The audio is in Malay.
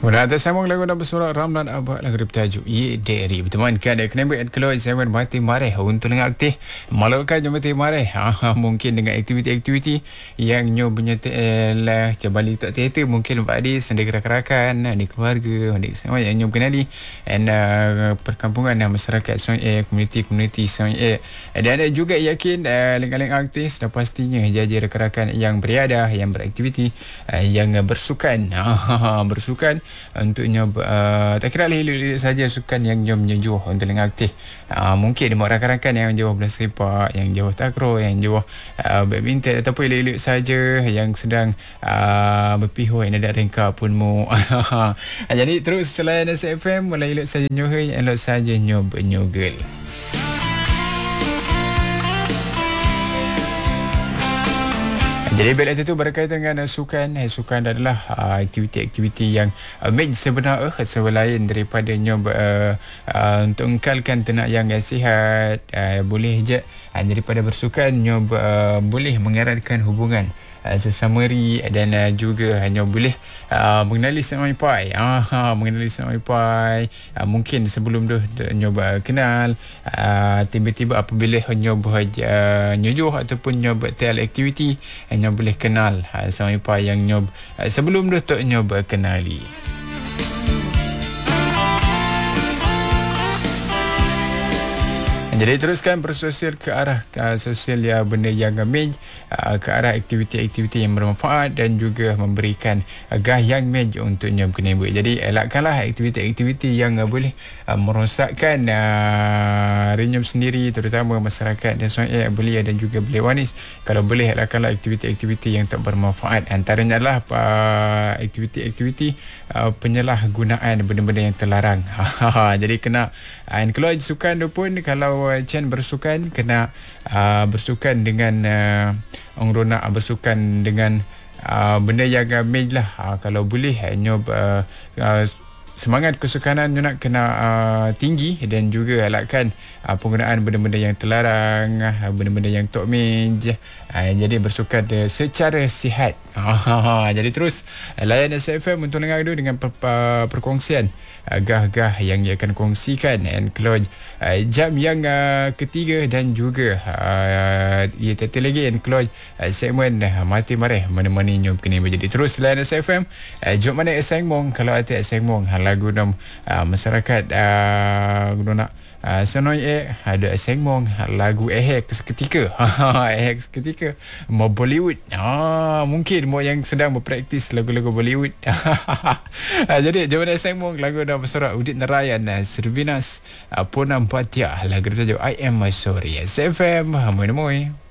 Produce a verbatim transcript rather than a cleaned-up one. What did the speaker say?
Mula atas sambung lagu nak bersorak Ramlan Abad lagu bertajuk Ye Deri bertemankan dengan Kenembek and Keluar Zaman Mati Mareh untuk dengan aktif Malaukan Jom Mati Mareh ha, mungkin dengan aktiviti-aktiviti yang nyo punya lah cabali tak teater mungkin Pak Adi sendiri rakan-rakan di keluarga di semua yang nyo kenali and uh, perkampungan dan masyarakat Song Air community-community Song Air dan uh, juga yakin uh, link-link aktif dah pastinya jadi rakan-rakan yang beriadah yang beraktiviti uh, yang uh, bersukan bersukan untuk nyob uh, tak kira lilik saja sukan yang nyom menyejuh untuk dengan aktif uh, mungkin mau rakan-rakan yang jauh bola sepak yang jauh takraw yang jauh uh, badminton ataupun lilik saja yang sedang uh, berpihak yang ada ringka pun mu jadi terus selain S F M mulai lilik saja nyohai elok saja nyob nyogel. Jadi bila itu berkaitan dengan uh, sukan, eh, sukan adalah uh, aktiviti-aktiviti yang uh, make sebenar uh, selain daripada nyob uh, uh, untuk engkalkan tenak yang sihat, uh, boleh je uh, daripada bersukan nyob uh, boleh mengeratkan hubungan uh, sesama ri dan uh, juga hanya boleh uh, mengenali sama pai. Ah uh, mengenali sama pai. Uh, mungkin sebelum tu nyob uh, kenal uh, tiba-tiba apabila nyob uh, nyojoh ataupun nyob tel aktiviti nyob boleh kenal uh, sama pai yang nyob uh, sebelum tu tak nyob uh, kenali. Jadi teruskan bersosial ke arah uh, sosial ya benda yang amej uh, ke arah aktiviti-aktiviti yang bermanfaat dan juga memberikan uh, gah yang mej untuk nyom kenembek. Jadi elakkanlah aktiviti-aktiviti yang uh, boleh uh, merosakkan uh, renyom sendiri terutama masyarakat dan suai belia dan juga belia wanis. Kalau boleh elakkanlah aktiviti-aktiviti yang tak bermanfaat. Antaranya adalah uh, aktiviti-aktiviti uh, penyalahgunaan benda-benda yang terlarang. Jadi kena uh, keluar sukan tu pun kalau Chen bersukan kena uh, bersukan dengan uh, orang ronak bersukan dengan uh, benda yang amej lah uh, kalau boleh nyob uh, uh, semangat kesukanan nyo nak kena uh, tinggi dan juga elakkan uh, penggunaan benda-benda yang terlarang, uh, benda-benda yang tak mej. Uh, jadi bersukan uh, secara sihat. Uh, jadi terus uh, layan S F M untuk dengar dulu dengan per, uh, perkongsian uh, gah-gah yang ia akan kongsikan and close uh, jam yang uh, ketiga dan juga uh, ia tetap lagi and close uh, segmen uh, Mati Mareh menemani nyo kini jadi terus layan S F M uh, jom mana Eseng Mong kalau ada Eseng Mong lagu nam uh, masyarakat uh, guna nak uh, senoi eh ada Eseng Mong lagu ehek seketika ehek seketika mau Bollywood ah mungkin mau yang sedang berpraktis lagu-lagu Bollywood uh, jadi jom mana Eseng Mong lagu nam bersorak Udit Narayan uh, Serbinas uh, Ponam Patia lagu tajuk I Am My Sorry S F M moi moi.